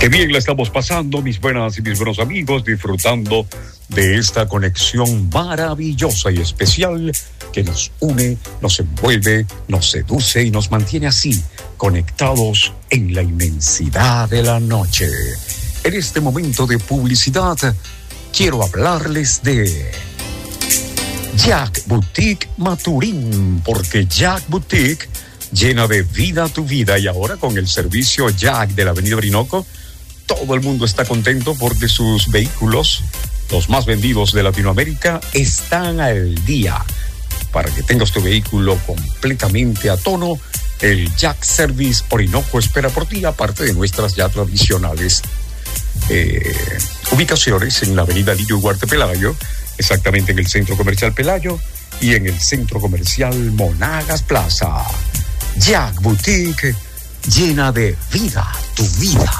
Qué bien la estamos pasando, mis buenas y mis buenos amigos, disfrutando de esta conexión maravillosa y especial que nos une, nos envuelve, nos seduce y nos mantiene así, conectados en la inmensidad de la noche. En este momento de publicidad, quiero hablarles de Jack Boutique Maturín, porque Jack Boutique llena de vida tu vida. Y ahora con el servicio Jack de la Avenida Orinoco, todo el mundo está contento porque sus vehículos, los más vendidos de Latinoamérica, están al día. Para que tengas tu vehículo completamente a tono, el Jack Service Orinoco espera por ti, aparte de nuestras ya tradicionales ubicaciones en la Avenida Lillo Huarte Pelayo, exactamente en el Centro Comercial Pelayo y en el Centro Comercial Monagas Plaza. Jack Boutique, llena de vida tu vida.